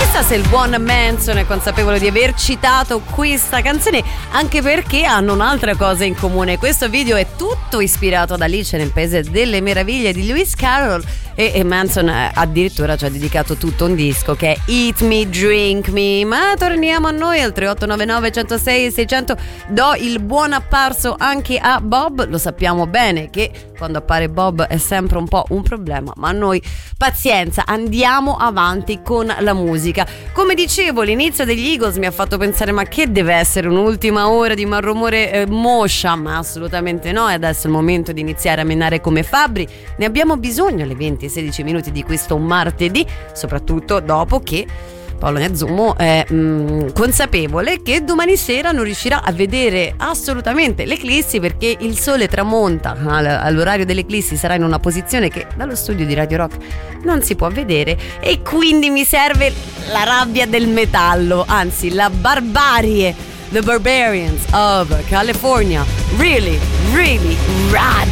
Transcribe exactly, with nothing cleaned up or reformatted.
Chissà se il buon Manson è consapevole di aver citato questa canzone, anche perché hanno un'altra cosa in comune. Questo video è tutto ispirato ad Alice nel Paese delle Meraviglie di Lewis Carroll, e, e Manson addirittura ci ha dedicato tutto un disco che è Eat Me, Drink Me. Ma torniamo a noi al tre otto nove nove uno zero sei sei zero zero. Do il buon apparso anche a Bob. Lo sappiamo bene che quando appare Bob è sempre un po' un problema, ma a noi pazienza, andiamo avanti con la musica. Come dicevo, l'inizio degli Eagles mi ha fatto pensare: ma che deve essere un'ultima ora di Malrumore eh, Moscia? Ma assolutamente no, e adesso è il momento di iniziare a menare come fabbri. Ne abbiamo bisogno alle venti e sedici minuti di questo martedì, soprattutto dopo che Paolo Nezzumo è mh, consapevole che domani sera non riuscirà a vedere assolutamente l'eclissi, perché il sole tramonta all'orario dell'eclissi, sarà in una posizione che dallo studio di Radio Rock non si può vedere, e quindi mi serve la rabbia del metallo, anzi la barbarie, The Barbarians of California. Really, really rad.